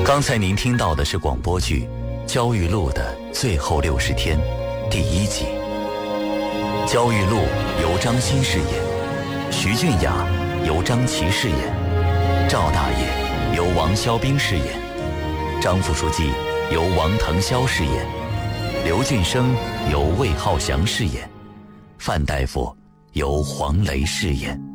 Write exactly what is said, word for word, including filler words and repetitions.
刚才您听到的是广播剧《焦裕禄的最后六十天》第一集。焦裕禄由张欣饰演，徐俊雅由张琪饰演，赵大爷由王肖兵饰演，张副书记由王腾霄饰演，刘俊生由魏浩翔饰演，范大夫由黄雷饰演。